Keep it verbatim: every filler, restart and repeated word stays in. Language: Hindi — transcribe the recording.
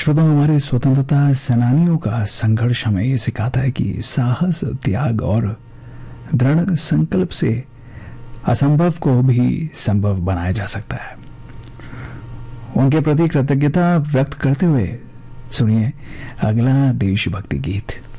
श्रोता, हमारे स्वतंत्रता सेनानियों का संघर्ष हमें ये सिखाता है कि साहस, त्याग और दृढ़ संकल्प से असंभव को भी संभव बनाया जा सकता है। उनके प्रति कृतज्ञता व्यक्त करते हुए सुनिए अगला देशभक्ति गीत।